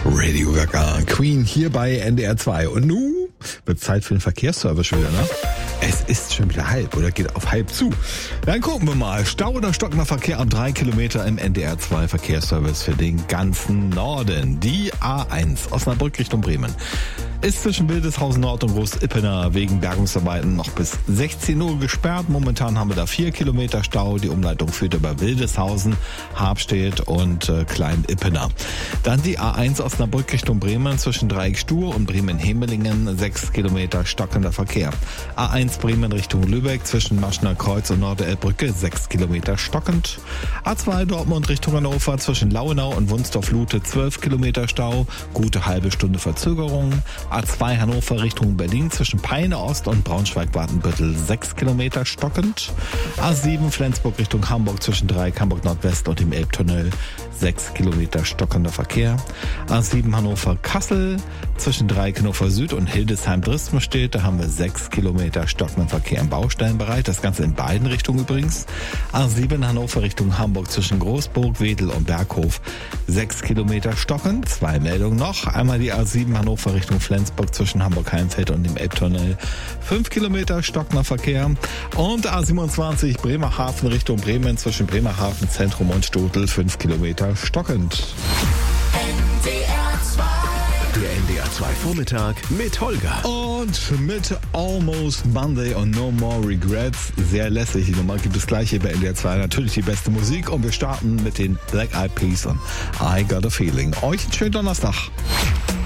Radio Gaga, Queen hier bei NDR 2. Und nun wird Zeit für den Verkehrsservice wieder, ne? Es ist schon wieder halb oder geht auf halb zu. Dann gucken wir mal. Stau oder stockender Verkehr ab 3 Kilometer im NDR 2 Verkehrsservice für den ganzen Norden. Die A1 Osnabrück Richtung Bremen ist zwischen Wildeshausen Nord und Groß-Ippener wegen Bergungsarbeiten noch bis 16 Uhr gesperrt. Momentan haben wir da 4 Kilometer Stau. Die Umleitung führt über Wildeshausen, Habstedt und Klein-Ippener. Dann die A1 Osnabrück Richtung Bremen zwischen Dreieck Stur und Bremen-Hemelingen 6 Kilometer stockender Verkehr. A1 Bremen Richtung Lübeck zwischen Maschner Kreuz und Norderelbbrücke 6 Kilometer stockend. A2 Dortmund Richtung Hannover zwischen Lauenau und Wunsdorf-Lute 12 Kilometer Stau, gute halbe Stunde Verzögerung. A2 Hannover Richtung Berlin zwischen Peine Ost und Braunschweig-Wartenbüttel 6 Kilometer stockend. A7 Flensburg Richtung Hamburg zwischen Dreieck Hamburg Nordwest und dem Elbtunnel 6 Kilometer stockender Verkehr. A7 Hannover Kassel zwischen Dreieck Hannover Süd und Hildesheim-Dresdenstedt, da haben wir 6 Kilometer stockenden Verkehr im Baustellenbereich, das Ganze in beiden Richtungen übrigens. A7 Hannover Richtung Hamburg zwischen Großburg, Wedel und Berghof 6 Kilometer stockend. 2 Meldungen noch. Einmal die A7 Hannover Richtung Flensburg zwischen Hamburg-Heimfeld und dem Elbtunnel 5 Kilometer stockender Verkehr. Und A27 Bremerhaven Richtung Bremen zwischen Bremerhaven Zentrum und Stotel 5 Kilometer stockend. Der NDR 2 Vormittag mit Holger. Und mit Almost Monday und No More Regrets. Sehr lässig. Die Nummer gibt es gleich hier bei NDR 2. Natürlich die beste Musik. Und wir starten mit den Black Eyed Peas und I Got a Feeling. Euch einen schönen Donnerstag.